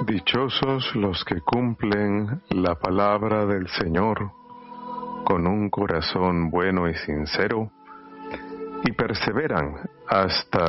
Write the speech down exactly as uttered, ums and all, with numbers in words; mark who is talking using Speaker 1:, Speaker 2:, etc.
Speaker 1: Dichosos los que cumplen la palabra del Señor con un corazón bueno y sincero y perseveran hasta